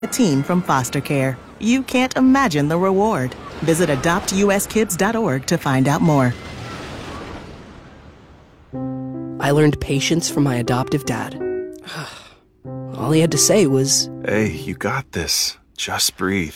A team from foster care. You can't imagine the reward. Visit adoptuskids.org to find out more. I learned patience from my adoptive dad. All he had to say was, "Hey, you got this. Just breathe."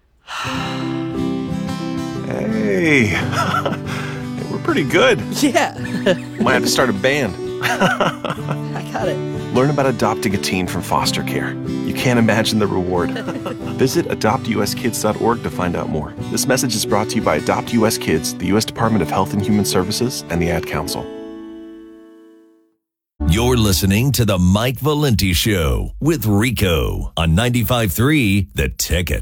Hey, we're pretty good. yeah. Might have to start a band. I got it. Learn about adopting a teen from foster care. You can't imagine the reward. Visit adoptuskids.org to find out more. This message is brought to you by Adopt US Kids, the U.S. Department of Health and Human Services, and the Ad Council. You're listening to The Mike Valenti Show with Rico on 95.3 The Ticket.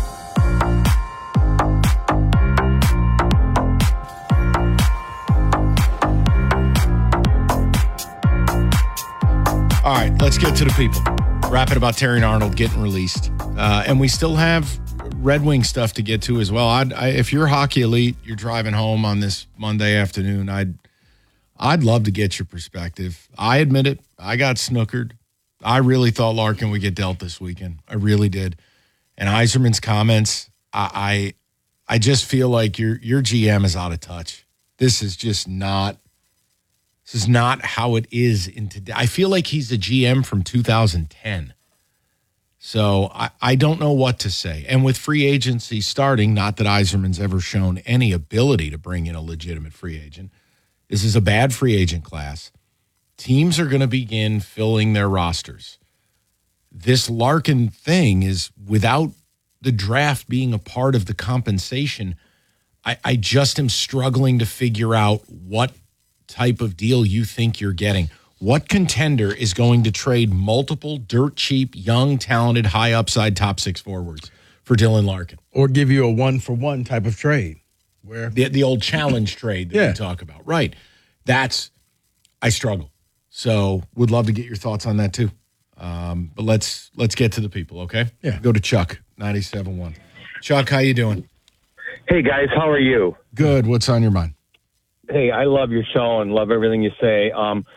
All right, let's get to the people. Rapping about Terry Arnold getting released. And we still have Red Wing stuff to get to as well. If you're Hockey Elite, you're driving home on this Monday afternoon, I'd love to get your perspective. I admit it, I got snookered. I really thought Larkin would get dealt this weekend. I really did. And Yzerman's comments, I just feel like your GM is out of touch. This is just not how it is in today. I feel like he's a GM from 2010. So I don't know what to say. And with free agency starting, not that Yzerman's ever shown any ability to bring in a legitimate free agent. This is a bad free agent class. Teams are going to begin filling their rosters. This Larkin thing is, without the draft being a part of the compensation, I just am struggling to figure out what type of deal you think you're getting. What contender is going to trade multiple dirt cheap, young, talented, high upside top six forwards for Dylan Larkin? Or give you a 1-for-1 type of trade. Where the old challenge trade that we talk about. Right. I struggle. So would love to get your thoughts on that too. But let's get to the people, okay? Yeah. Go to Chuck, 97.1. Chuck, how you doing? Hey, guys, how are you? Good. What's on your mind? Hey, I love your show and love everything you say.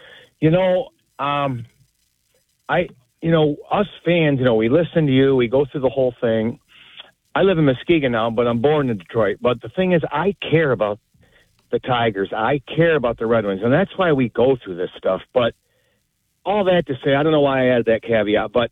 Us fans, we listen to you. We go through the whole thing. I live in Muskegon now, but I'm born in Detroit. But the thing is, I care about the Tigers. I care about the Red Wings, and that's why we go through this stuff. But all that to say, I don't know why I added that caveat, but,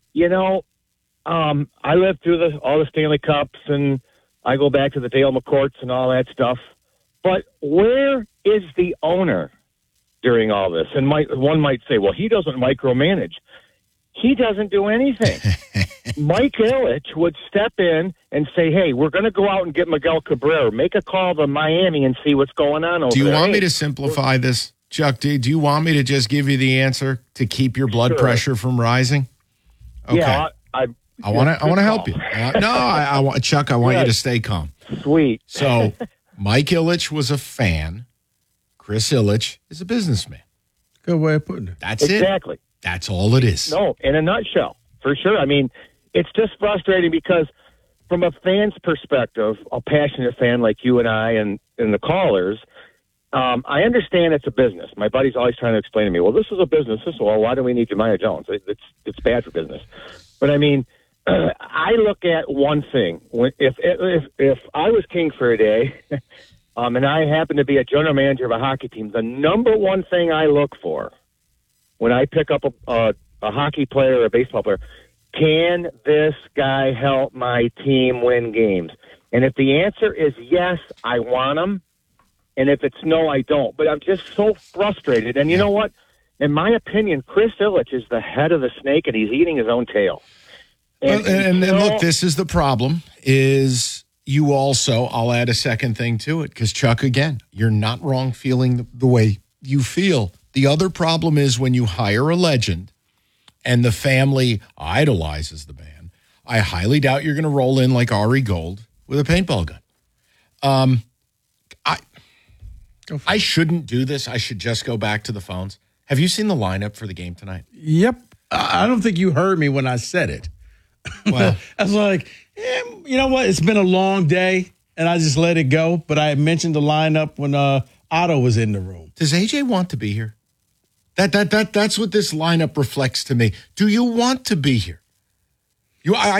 I lived through all the Stanley Cups, and I go back to the Dale McCourts and all that stuff. But where is the owner during all this? And one might say, well, he doesn't micromanage. He doesn't do anything. Mike Ilitch would step in and say, hey, we're going to go out and get Miguel Cabrera. Make a call to Miami and see what's going on over there. Do you want me to simplify this, Chuck? Do you want me to just give you the answer to keep your blood pressure from rising? Okay. Yeah, I want to help you. Chuck, I want you to stay calm. Sweet. So Mike Ilitch was a fan. Chris Ilitch is a businessman. Good way of putting it. That's exactly. That's all it is. No, in a nutshell, for sure. I mean, it's just frustrating because from a fan's perspective, a passionate fan like you and I and the callers, I understand it's a business. My buddy's always trying to explain to me, well, this is a business. Well, why do we need Jemiah Jones? It's bad for business. But I mean, I look at one thing. If I was king for a day, and I happen to be a general manager of a hockey team, the number one thing I look for when I pick up a hockey player or a baseball player, can this guy help my team win games? And if the answer is yes, I want him. And if it's no, I don't. But I'm just so frustrated. And you know what? In my opinion, Chris Ilitch is the head of the snake, and he's eating his own tail. And look, this is the problem, is you also, I'll add a second thing to it, because Chuck, again, you're not wrong feeling the way you feel. The other problem is when you hire a legend and the family idolizes the man, I highly doubt you're going to roll in like Ari Gold with a paintball gun. I shouldn't do this. I should just go back to the phones. Have you seen the lineup for the game tonight? Yep. I don't think you heard me when I said it. Well, I was like, you know what? It's been a long day, and I just let it go. But I mentioned the lineup when Otto was in the room. Does AJ want to be here? That's what this lineup reflects to me. Do you want to be here? I